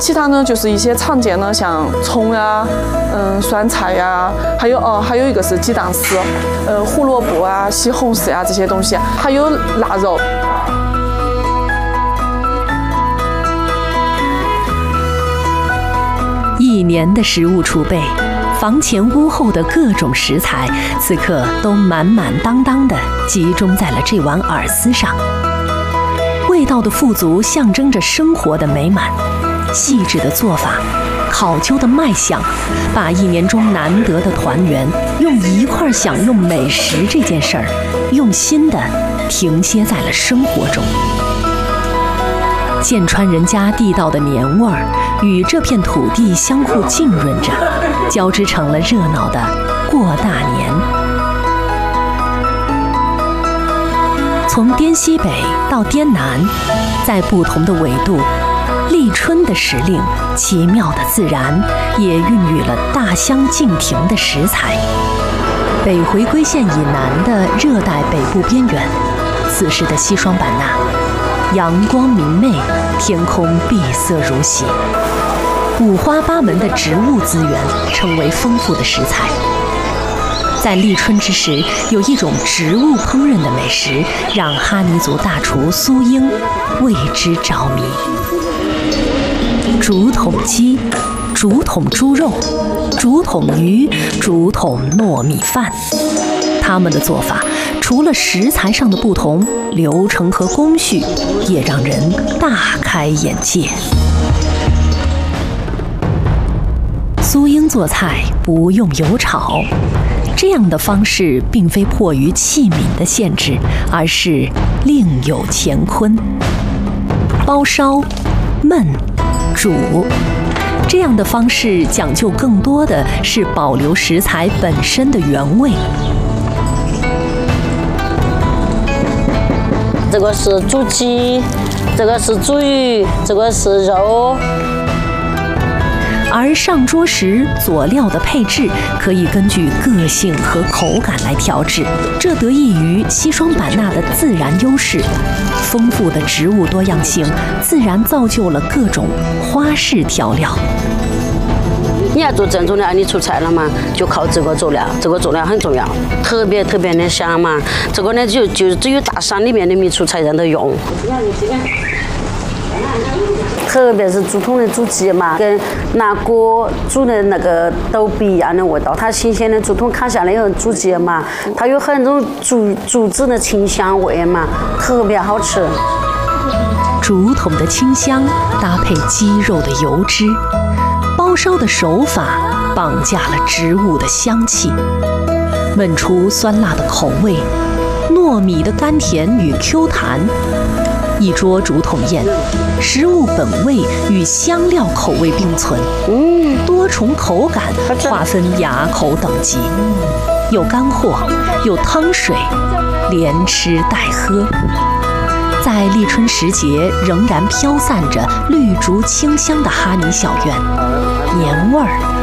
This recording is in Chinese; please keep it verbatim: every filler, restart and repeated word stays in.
其他呢就是一些常见的，像葱呀、嗯酸菜呀，还有哦还有一个是鸡蛋丝，呃胡萝卜啊、西红柿呀这些东西，还有腊肉。 一年的食物储备，房前屋后的各种食材，此刻都满满当当地集中在了这碗饵丝上。味道的富足象征着生活的美满，细致的做法，考究的卖相，把一年中难得的团圆，用一块享用美食这件事儿，用心地停歇在了生活中。剑川人家地道的年味儿与这片土地相互浸润着，交织成了热闹的过大年。从滇西北到滇南，在不同的纬度，立春的时令，奇妙的自然也孕育了大相径庭的食材。北回归线以南的热带北部边缘，此时的西双版纳，阳光明媚，天空碧色如洗，五花八门的植物资源成为丰富的食材。在立春之时，有一种植物烹饪的美食，让哈尼族大厨苏英为之着迷。竹筒鸡、竹筒猪肉、竹筒鱼、竹筒糯米饭，他们的做法除了食材上的不同，流程和工序也让人大开眼界。苏英做菜不用油炒，这样的方式并非迫于器皿的限制，而是另有乾坤。包烧、焖、煮，这样的方式讲究更多的是保留食材本身的原味。 这个是猪鸡，这个是猪鱼，这个是肉。 而上桌时佐料的配置可以根据个性和口感来调制，这得益于西双版纳的自然优势，丰富的植物多样性自然造就了各种花式调料。 你要做正宗的，你出菜了嘛，就靠这个佐料，这个佐料很重要，特别特别的香嘛。这个呢，就就只有大山里面的民俗才让它用。特别是竹筒的煮鸡嘛，跟拿锅煮的那个都不一样的味道。它新鲜的竹筒砍下来以后煮鸡嘛，它有很多竹竹子的清香味嘛，特别好吃。 竹筒的清香搭配鸡肉的油脂，包烧的手法绑架了植物的香气，焖出酸辣的口味，糯米的甘甜与 Q 弹。一桌竹筒宴，食物本味与香料口味并存，嗯，多重口感划分牙口等级，有干货，有汤水，连吃带喝。在立春时节，仍然飘散着绿竹清香的哈尼小院，年味儿